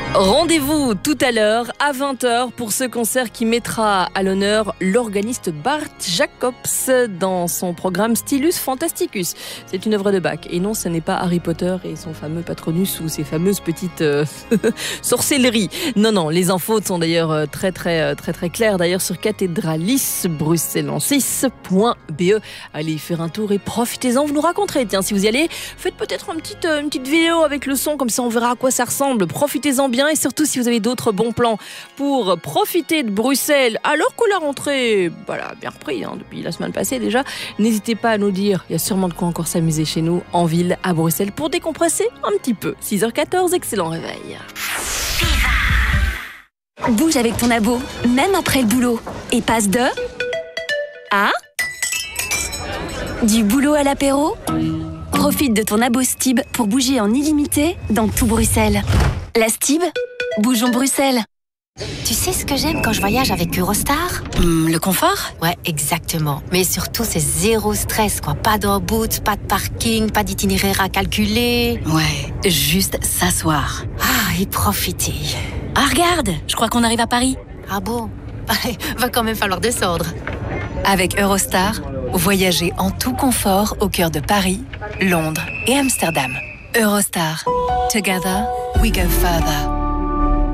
Rendez-vous tout à l'heure à 20h pour ce concert qui mettra à l'honneur l'organiste Bart Jacobs dans son programme Stylus Fantasticus. C'est une œuvre de Bach et non, ce n'est pas Harry Potter et son fameux Patronus ou ses fameuses petites sorcelleries. Non, les infos sont d'ailleurs très claires d'ailleurs sur cathédralisbruxellensis.be. Allez faire un tour et profitez-en, vous nous raconterez. Tiens, si vous y allez, faites peut-être une petite vidéo avec le son, comme ça on verra à quoi ça ressemble. Profitez-en bien. Et surtout, si vous avez d'autres bons plans pour profiter de Bruxelles, alors que la rentrée, voilà, bien repris depuis la semaine passée déjà, n'hésitez pas à nous dire. Il y a sûrement de quoi encore s'amuser chez nous, en ville, à Bruxelles, pour décompresser un petit peu. 6h14, excellent réveil. Bouge avec ton abo, même après le boulot. Et passe de... à... du boulot à l'apéro. Profite de ton abo Stib pour bouger en illimité dans tout Bruxelles. La Stib, bougeons Bruxelles. Tu sais ce que j'aime quand je voyage avec Eurostar ? Le confort ? Ouais, exactement. Mais surtout, c'est zéro stress, quoi. Pas d'embout, pas de parking, pas d'itinéraire à calculer. Ouais, juste s'asseoir. Ah, et profiter. Ah, regarde, je crois qu'on arrive à Paris. Ah bon ? Va quand même falloir descendre. Avec Eurostar, voyagez en tout confort au cœur de Paris, Londres et Amsterdam. Eurostar. Together, we go further.